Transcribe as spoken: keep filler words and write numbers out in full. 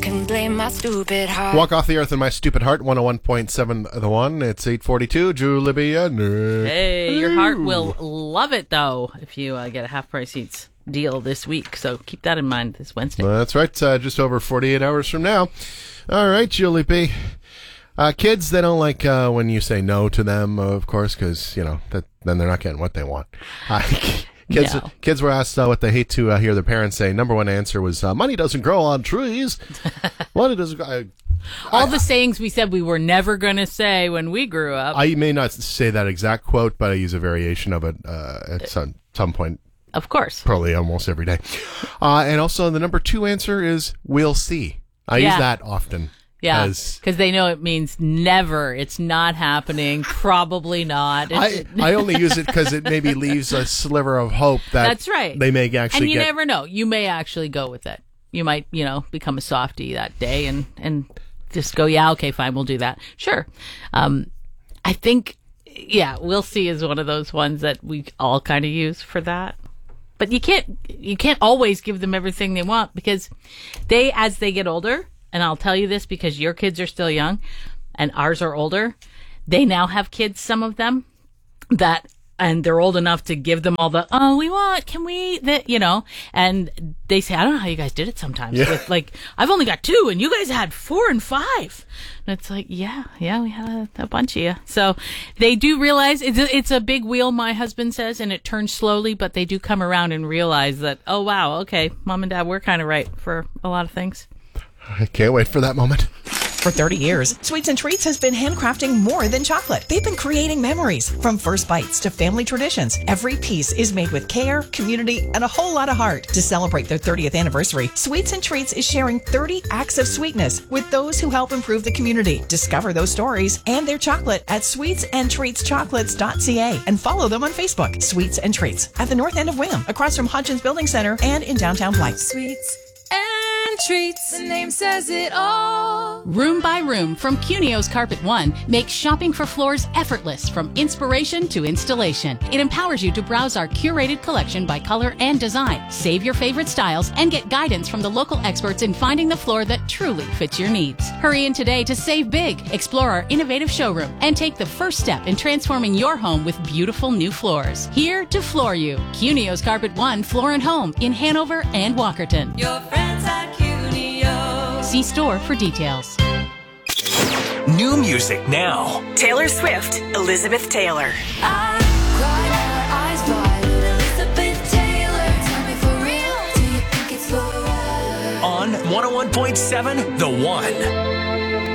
Can blame my stupid heart. Walk Off the Earth in My Stupid Heart, one oh one point seven The One. It's eight forty-two. Julia Nick. Hey, your heart will love it, though, if you uh, get a half-price seats deal this week. So keep that in mind this Wednesday. That's right. Uh, just over forty-eight hours from now. All right, Julie B. Uh, kids, they don't like uh, when you say no to them, of course, because, you know, that, then they're not getting what they want. Uh, Kids, No. kids were asked uh, what they hate to uh, hear their parents say. Number one answer was, uh, money doesn't grow on trees. Money doesn't grow. I, All I, the sayings we said we were never going to say when we grew up. I may not say that exact quote, but I use a variation of it uh, at some, some point. Of course. Probably almost every day. Uh, and also the number two answer is, we'll see. I Yeah. use that often. Yeah, As- because they know it means never. It's not happening. Probably not. I, I only use it because it maybe leaves a sliver of hope that That's right. they may actually and you get. never know. You may actually go with it. You might, you know, become a softie that day and, and just go, yeah, okay, fine, we'll do that. Sure. Um, I think, yeah, we'll see is one of those ones that we all kind of use for that. But you can't, you can't always give them everything they want because they, as they get older, and I'll tell you this because your kids are still young and ours are older. They now have kids, some of them, that, and they're old enough to give them all the, oh, we want, can we, that, you know, and they say, I don't know how you guys did it sometimes. Yeah. With like, I've only got two and you guys had four and five. And it's like, yeah, yeah, we had a, a bunch of you. So they do realize it's a, it's a big wheel, my husband says, and it turns slowly, but they do come around and realize that, oh, wow, okay, mom and dad, we're kind of right for a lot of things. I can't wait for that moment. For thirty years, Sweets and Treats has been handcrafting more than chocolate. They've been creating memories, from first bites to family traditions. Every piece is made with care, community, and a whole lot of heart. To celebrate their thirtieth anniversary, Sweets and Treats is sharing thirty acts of sweetness with those who help improve the community. Discover those stories and their chocolate at sweets and treats chocolates dot c a and follow them on Facebook. Sweets and Treats at the north end of Wynnum, across from Hodgins Building Center and in downtown Blythe. Sweets and treats. The name says it all. Room by Room from Cunio's Carpet One makes shopping for floors effortless from inspiration to installation. It empowers you to browse our curated collection by color and design, save your favorite styles, and get guidance from the local experts in finding the floor that truly fits your needs. Hurry in today to save big, explore our innovative showroom, and take the first step in transforming your home with beautiful new floors. Here to floor you. Cunio's Carpet One Floor and Home in Hanover and Walkerton. Your friends at Cunio. See store for details. New music now. Taylor Swift, Elizabeth Taylor. I cried my eyes wide. Elizabeth Taylor, tell me for real. Do you think it's forever? On one oh one point seven The One.